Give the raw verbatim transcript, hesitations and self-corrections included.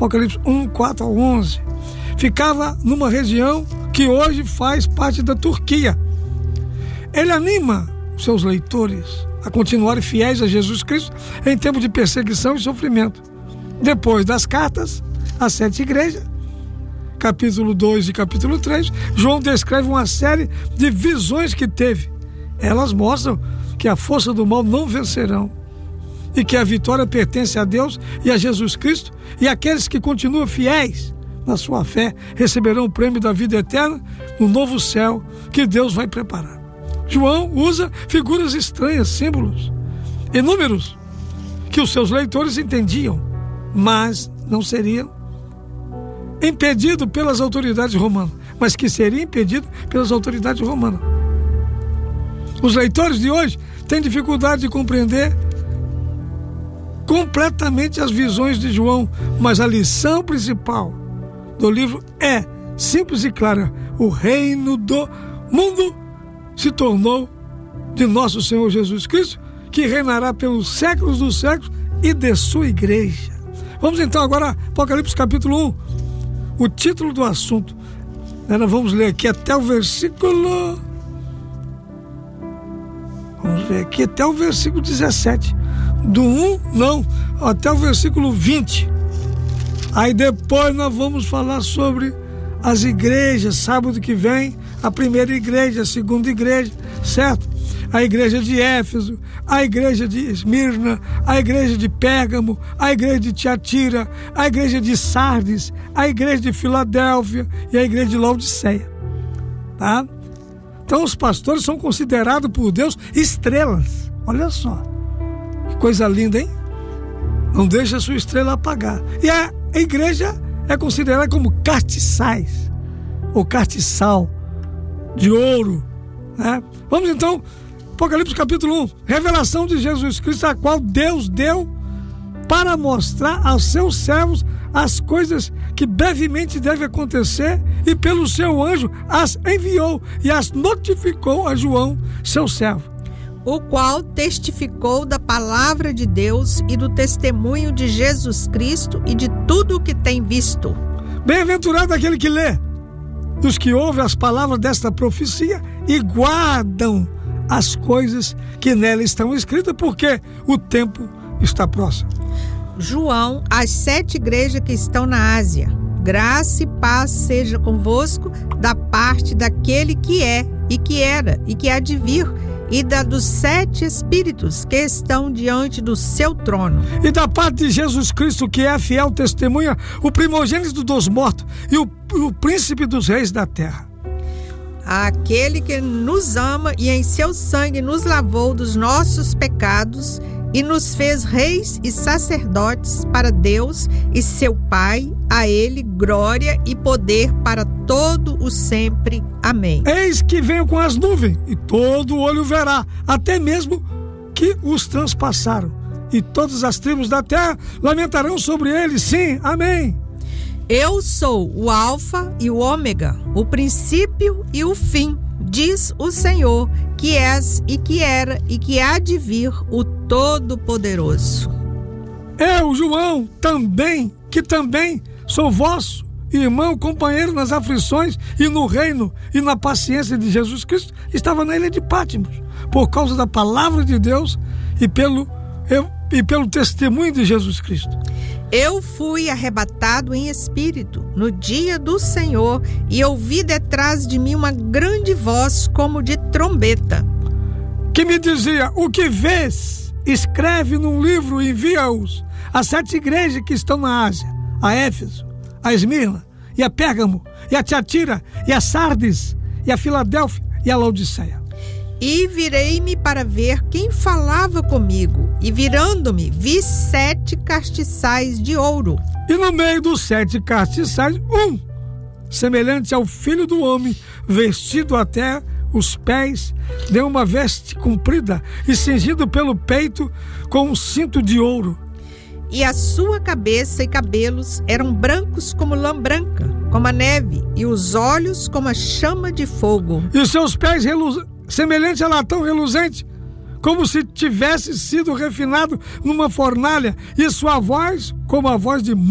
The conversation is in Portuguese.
Apocalipse um, quatro ao onze. Ficava numa região que hoje faz parte da Turquia. Ele anima seus leitores a continuarem fiéis a Jesus Cristo em tempo de perseguição e sofrimento. Depois das cartas às sete igrejas, capítulo dois e capítulo três, João descreve uma série de visões que teve. Elas mostram que a força do mal não vencerão e que a vitória pertence a Deus e a Jesus Cristo, e aqueles que continuam fiéis na sua fé receberão o prêmio da vida eterna no novo céu que Deus vai preparar. João usa figuras estranhas, símbolos e números que os seus leitores entendiam, mas não seriam impedido pelas autoridades romanas, mas que seria impedido pelas autoridades romanas. Os leitores de hoje têm dificuldade de compreender completamente as visões de João, mas a lição principal do livro é simples e clara: o reino do mundo se tornou de nosso Senhor Jesus Cristo, que reinará pelos séculos dos séculos, e de sua igreja. Vamos então agora a Apocalipse capítulo um. O título do assunto, nós vamos ler aqui até o versículo, vamos ver aqui até o versículo dezessete, do um, não, até o versículo vinte. Aí depois nós vamos falar sobre as igrejas. Sábado que vem, a primeira igreja, a segunda igreja, certo? A igreja de Éfeso, a igreja de Esmirna, a igreja de Pérgamo, a igreja de Tiatira, a igreja de Sardes, a igreja de Filadélfia e a igreja de Laodiceia, tá? Então os pastores são considerados por Deus estrelas. Olha só, que coisa linda, hein? Não deixa a sua estrela apagar. E a igreja é considerada como castiçais, ou castiçal, de ouro, né? Vamos então, Apocalipse capítulo um, revelação de Jesus Cristo, a qual Deus deu para mostrar aos seus servos as coisas que brevemente devem acontecer, e pelo seu anjo as enviou e as notificou a João, seu servo, o qual testificou da palavra de Deus e do testemunho de Jesus Cristo e de tudo o que tem visto. Bem-aventurado aquele que lê, os que ouvem as palavras desta profecia e guardam as coisas que nela estão escritas, porque o tempo está próximo. João, às sete igrejas que estão na Ásia: graça e paz seja convosco da parte daquele que é, e que era, e que há de vir, e da dos sete espíritos que estão diante do seu trono. E da parte de Jesus Cristo, que é a fiel testemunha, o primogênito dos mortos e o, o príncipe dos reis da terra. Aquele que nos ama e em seu sangue nos lavou dos nossos pecados e nos fez reis e sacerdotes para Deus e seu Pai. A ele glória e poder para todo o sempre. Amém. Eis que venho com as nuvens, e todo olho verá, até mesmo que os transpassaram, e todas as tribos da terra lamentarão sobre ele. Sim, amém. Eu sou o Alfa e o Ômega, o princípio e o fim, diz o Senhor, que és e que era e que há de vir, o Todo-Poderoso. Eu, João, também, que também sou vosso irmão, companheiro nas aflições e no reino e na paciência de Jesus Cristo, estava na ilha de Patmos, por causa da palavra de Deus e pelo, eu, e pelo testemunho de Jesus Cristo. Eu fui arrebatado em espírito no dia do Senhor, e ouvi detrás de mim uma grande voz como de trombeta, que me dizia: o que vês, escreve num livro e envia-os às sete igrejas que estão na Ásia: a Éfeso, a Esmirna, e a Pérgamo, e a Tiatira, e a Sardes, e a Filadélfia, e a Laodiceia. E virei-me para ver quem falava comigo, e virando-me, vi sete castiçais de ouro. E no meio dos sete castiçais, um, semelhante ao Filho do Homem, vestido até os pés de uma veste comprida e cingido pelo peito com um cinto de ouro. E a sua cabeça e cabelos eram brancos como lã branca, como a neve, e os olhos como a chama de fogo. E os seus pés reluz... semelhante a latão reluzente, como se tivesse sido refinado numa fornalha, e sua voz como a voz de